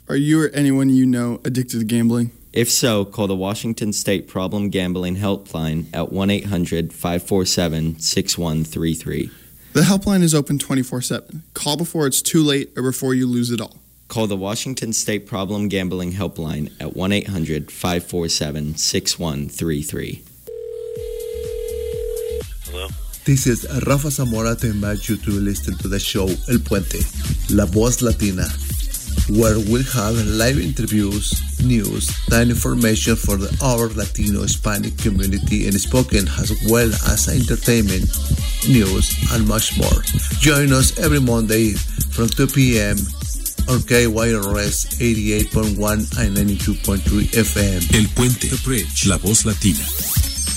Are you or anyone you know addicted to gambling? If so, call the Washington State Problem Gambling Helpline at 1-800-547-6133. The helpline is open 24/7. Call before it's too late or before you lose it all. Call the Washington State Problem Gambling Helpline at 1-800-547-6133. Hello? This is Rafa Zamora to invite you to listen to the show El Puente, La Voz Latina, where we'll have live interviews, news, and information for our Latino Hispanic community in spoken, as well as entertainment, news, and much more. Join us every Monday from 2 p.m. on KYRS 88.1 and 92.3 FM. El Puente, The Bridge, La Voz Latina.